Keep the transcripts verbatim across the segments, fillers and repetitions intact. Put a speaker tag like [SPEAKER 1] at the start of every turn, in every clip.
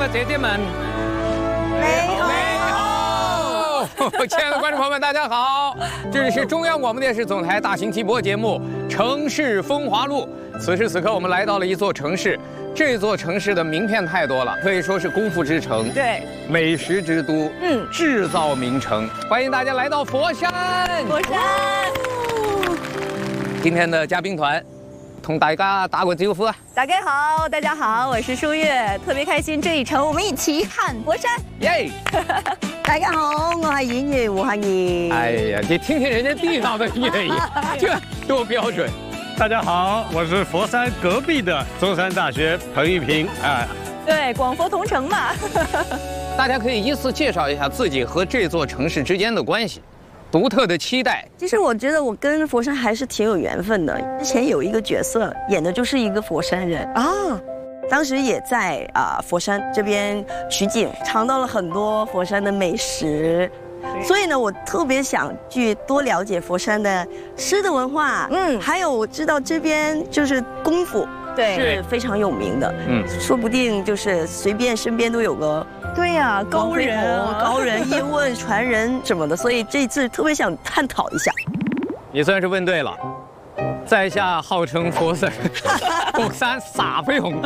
[SPEAKER 1] 哥姐姐们，
[SPEAKER 2] 美好
[SPEAKER 1] 美好！亲爱的观众朋友们，大家好，这里是中央广播电视总台大型季播节目《城市风华录》。此时此刻，我们来到了一座城市，这座城市的名片太多了，可以说是功夫之城，
[SPEAKER 2] 对，
[SPEAKER 1] 美食之都，嗯，制造名城。欢迎大家来到佛山。
[SPEAKER 2] 佛山，
[SPEAKER 1] 今天的嘉宾团。 同大家打个招呼啊！
[SPEAKER 2] 大家好，大家好，我是舒月，特别开心这一程我们一起看佛山，
[SPEAKER 1] 耶！
[SPEAKER 3] 大家好，我係演員胡杏兒。
[SPEAKER 1] 哎呀，你听听人家地道的粤语，这多标准！
[SPEAKER 4] 大家好，我是佛山隔壁的中山大学彭玉平，哎，
[SPEAKER 2] 对，广佛同城嘛。
[SPEAKER 1] 大家可以依次介绍一下自己和这座城市之间的关系。 独特的期待。
[SPEAKER 3] 其实我觉得我跟佛山还是挺有缘分的。之前有一个角色演的就是一个佛山人啊，当时也在啊、呃、佛山这边取景，尝到了很多佛山的美食。所以呢，我特别想去多了解佛山的吃的文化，嗯，还有我知道这边就是功夫，对，是非常有名的，嗯，说不定就是随便身边都有个。
[SPEAKER 2] 对呀、啊，高人、啊、
[SPEAKER 3] 高人、叶问传人什么的，所以这次特别想探讨一下。
[SPEAKER 1] 你算是问对了，在下号称佛山佛山傻飞鸿。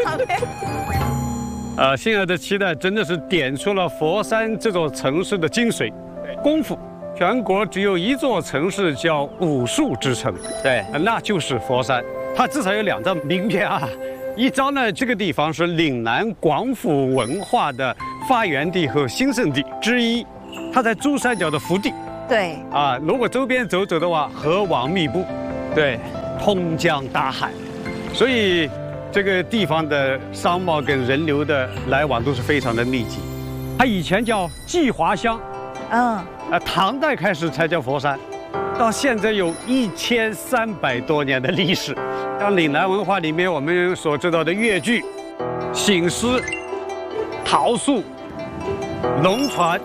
[SPEAKER 4] 呃，现在的期待真的是点出了佛山这座城市的精髓，功夫。全国只有一座城市叫武术之城，
[SPEAKER 1] 对，
[SPEAKER 4] 那就是佛山。它至少有两张名片啊。 一张呢，这个地方是岭南广府文化的发源地和兴盛地之一，它在珠三角的腹地。
[SPEAKER 2] 对
[SPEAKER 4] 啊，如果周边走走的话，河网密布，
[SPEAKER 1] 对，
[SPEAKER 4] 通江大海，所以这个地方的商贸跟人流的来往都是非常的密集。它以前叫季华乡，嗯，呃，唐代开始才叫佛山。 到现在有一千三百多年的历史，像岭南文化里面我们所知道的越剧、醒狮、桃树、龙船，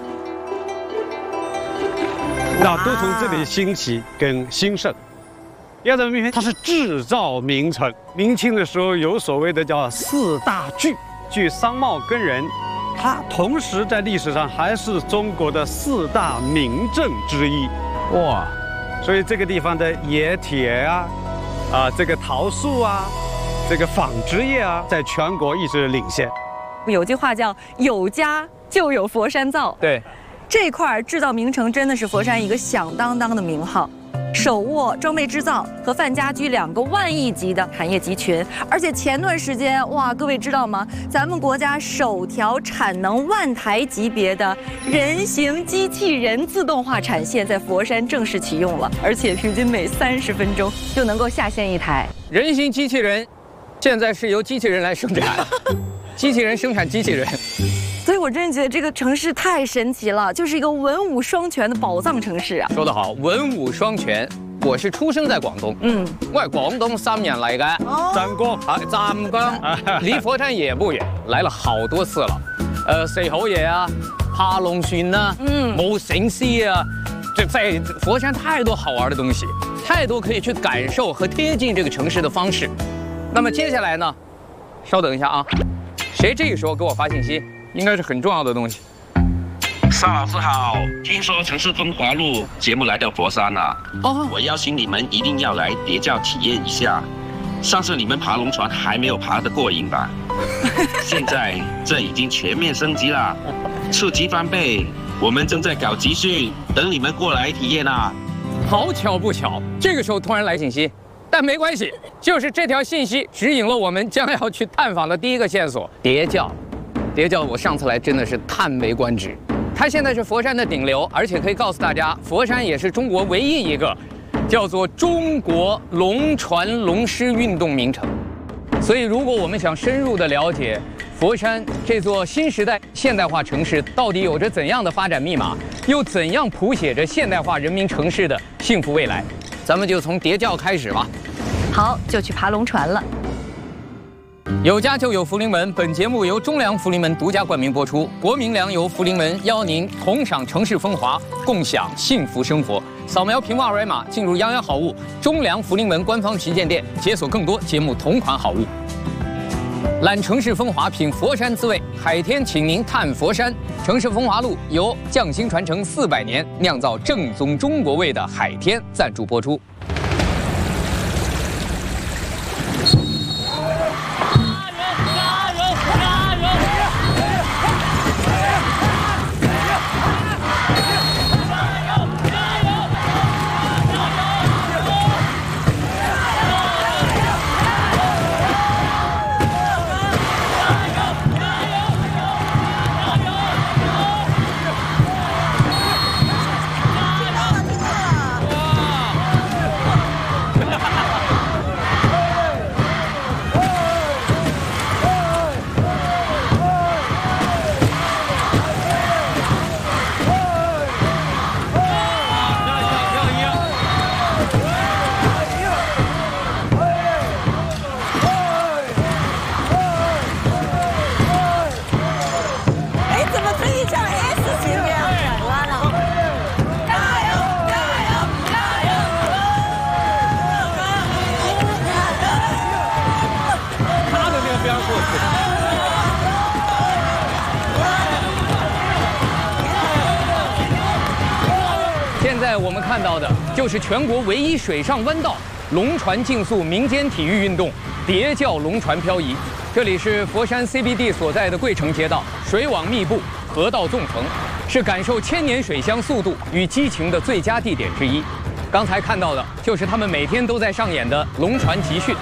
[SPEAKER 4] 那都从这里兴起跟兴盛。第二张名片，它是制造名城。明清的时候有所谓的叫四大具，具商贸跟人，它同时在历史上还是中国的四大名镇之一。哇！ 所以这个地方的冶铁啊，啊，这个桃树啊，这个纺织业啊，在全国一直领先。
[SPEAKER 2] 有句话叫“有家就有佛山造”，
[SPEAKER 1] 对，
[SPEAKER 2] 这块制造名城真的是佛山一个响当当的名号，手握装备制造和范家居两个万亿级的产业集群。而且前段时间，哇，各位知道吗？咱们国家首条产能万台级别的人形机器人自动化产线在佛山正式启用了，而且平均每三十分钟就能够下线一台
[SPEAKER 1] 人形机器人，现在是由机器人来生产，机器人生产机器人。
[SPEAKER 2] 所以，我真的觉得这个城市太神奇了，就是一个文武双全的宝藏城市啊！
[SPEAKER 1] 说得好，文武双全。我是出生在广东，嗯，我係廣東三人嚟嘅，
[SPEAKER 4] 湛江
[SPEAKER 1] 啊，湛江，離佛山也不遠，來了好多次了。呃，食好嘢啊，爬龍船啊，嗯，舞醒獅啊，這在佛山太多好玩的東西，太多可以去感受和貼近這個城市的方式。那麼接下來呢，稍等一下啊，誰這個時候給我發信息？ 应该是很重要的东西。
[SPEAKER 5] 邵老师好，听说《城市风华录》节目来到佛山了，哦，我邀请你们一定要来叠教体验一下。上次你们爬龙船还没有爬得过瘾吧？现在这已经全面升级了，触及翻倍。我们正在搞集训，等你们过来体验啊。
[SPEAKER 1] 好巧不巧，这个时候突然来信息，但没关系，就是这条信息指引了我们将要去探访的第一个线索——叠教。 叠教，我上次来真的是叹为观止。它现在是佛山的顶流，而且可以告诉大家，佛山也是中国唯一一个叫做中国龙船龙狮运动名城。所以，如果我们想深入的了解佛山这座新时代现代化城市到底有着怎样的发展密码，又怎样谱写着现代化人民城市的幸福未来，咱们就从叠教开始吧。
[SPEAKER 2] 好，就去爬龙船了。
[SPEAKER 1] 有家就有福临门，本节目由中粮福临门独家冠名播出。国民粮油福临门邀您同赏城市风华，共享幸福生活。扫描屏幕二维码进入泱泱好物中粮福临门官方旗舰店，解锁更多节目同款好物。 览城市风华，品佛山滋味。海天请您探佛山。城市风华录由匠心传承四百年酿造正宗中国味的海天赞助播出。现在我们看到的就是全国唯一水上弯道龙船竞速民间体育运动叠教龙船漂移。这里是佛山 C B D 所在的桂城街道，水网密布，河道纵横，是感受千年水乡速度与激情的最佳地点之一。刚才看到的就是他们每天都在上演的龙船集训。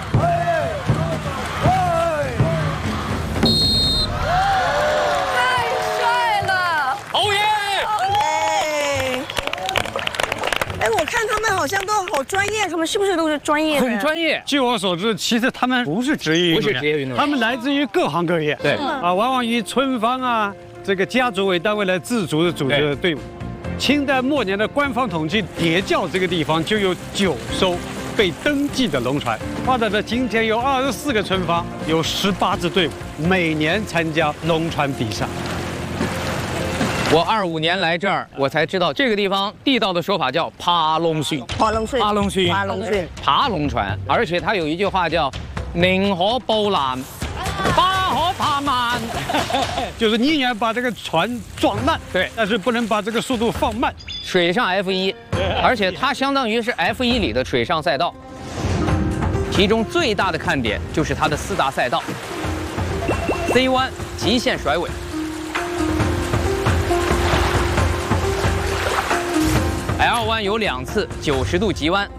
[SPEAKER 3] 哎，我看他们好像都好专业，他们是不是都是专业的？
[SPEAKER 1] 很专业。
[SPEAKER 4] 据我所知，其实他们不是职业运动员，
[SPEAKER 1] 不是职业运动员，
[SPEAKER 4] 他们来自于各行各业。
[SPEAKER 1] 对
[SPEAKER 4] 啊，往往以村坊啊这个家族为单位来自主的组织的队伍。清代末年的官方统计，叠教这个地方就有九艘被登记的龙船。发展到今天，有二十四个村坊，有十八支队伍，每年参加龙船比赛。
[SPEAKER 1] 我二五年来这儿，我才知道这个地方地道的说法叫爬龙训。
[SPEAKER 3] 爬龙训，
[SPEAKER 1] 爬龙训，
[SPEAKER 3] 爬龙训，
[SPEAKER 1] 爬龙船。而且它有一句话叫“宁可包烂，巴可爬慢”，
[SPEAKER 4] 就是宁愿把这个船撞烂，
[SPEAKER 1] 对，
[SPEAKER 4] 但是不能把这个速度放慢。
[SPEAKER 1] 水上 F 一，而且它相当于是 F 一里的水上赛道。其中最大的看点就是它的四大赛道 ：C 弯极限甩尾。L 弯有两次九十度急弯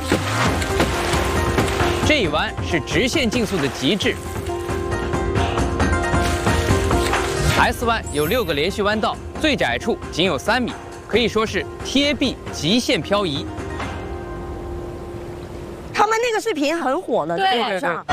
[SPEAKER 1] ，G 弯是直线竞速的极致 ，S 弯有六个连续弯道，最窄处仅有三米，可以说是贴壁极限漂移。
[SPEAKER 3] 他们那个视频很火呢，在网上。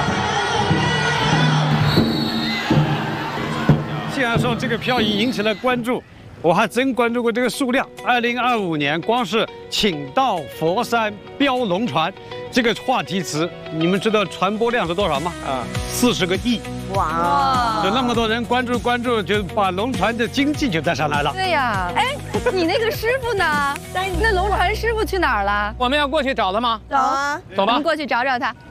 [SPEAKER 4] 既然说这个漂移引起了关注。我还真关注过这个数量。二零二五年，光是请到佛山标龙船这个话题词，你们知道传播量是多少吗？啊，四十个亿！哇！有那么多人关注关注，就把龙船的经济就带上来了。
[SPEAKER 2] 对呀，哎，你那个师傅呢？那龙船师傅去哪儿了？
[SPEAKER 1] 我们要过去找他吗？
[SPEAKER 3] 走啊，
[SPEAKER 1] 走吧，
[SPEAKER 2] 我们过去找找他。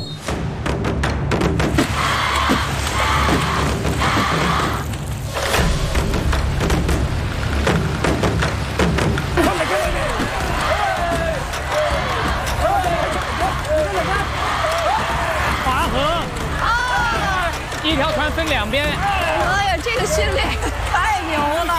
[SPEAKER 1] 一条船分两边。
[SPEAKER 2] 哎呀，这个训练太牛了！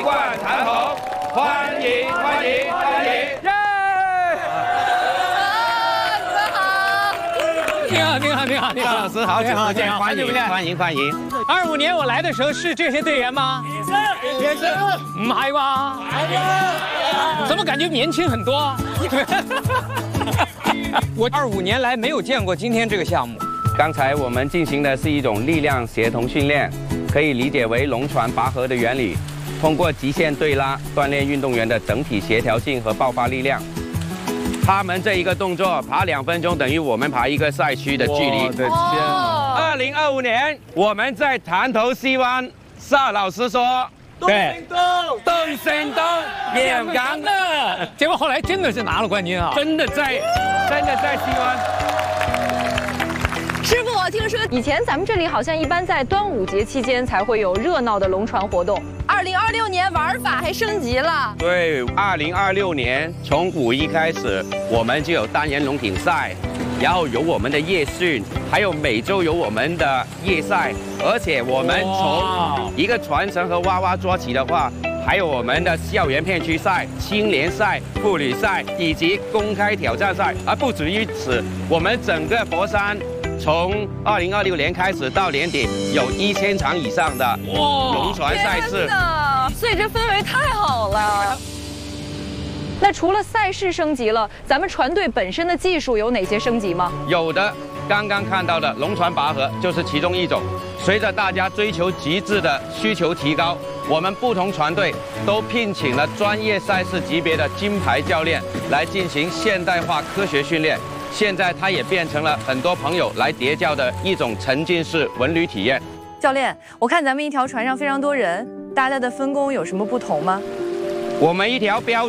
[SPEAKER 1] 欢迎欢迎欢迎！耶！ 你好，你好，你好，你好，
[SPEAKER 6] 老师好久不见，欢迎
[SPEAKER 1] 好久不见
[SPEAKER 6] 欢迎欢迎。
[SPEAKER 1] 二五年我来的时候是这些队员吗？
[SPEAKER 6] 是，也是。
[SPEAKER 1] 唔係吧？
[SPEAKER 6] 係啊。
[SPEAKER 1] 怎么感觉年轻很多啊？我二五年来没有见过今天这个项目。
[SPEAKER 7] 刚才我们进行的是一种力量协同训练，可以理解为龙船拔河的原理，通过极限对拉锻炼运动员的整体协调性和爆发力量。他们这一个动作爬两分钟，等于我们爬一个赛区的距离。
[SPEAKER 4] 我的天啊！
[SPEAKER 7] 二零二五年我们在潭头西湾，邵老师说。
[SPEAKER 1] 对，
[SPEAKER 7] 动身动，演港的，
[SPEAKER 1] 结果后来真的是拿了冠军啊！
[SPEAKER 7] 真的在，真的在西湾。
[SPEAKER 2] 师傅，我听说以前咱们这里好像一般在端午节期间才会有热闹的龙船活动，二零二六年玩法还升级了。
[SPEAKER 7] 对，二零二六年从五一开始，我们就有单人龙艇赛。 然后有我们的夜训，还有每周有我们的夜赛，而且我们从一个传承和娃娃抓起的话，还有我们的校园片区赛、青年赛、妇女赛以及公开挑战赛，而不止于此，我们整个佛山从二零二六年开始到年底，有一千场以上的龙船赛事。
[SPEAKER 2] 所以这氛围太好了。 那除了赛事升级了，咱们船队本身的技术有哪些升级吗？
[SPEAKER 7] 有的，刚刚看到的龙船拔河就是其中一种。随着大家追求极致的需求提高，我们不同船队都聘请了专业赛事级别的金牌教练来进行现代化科学训练。现在它也变成了很多朋友来叠教的一种沉浸式文旅体验。
[SPEAKER 2] 教练，我看咱们一条船上非常多人，大家的分工有什么不同吗？
[SPEAKER 7] 我们一条标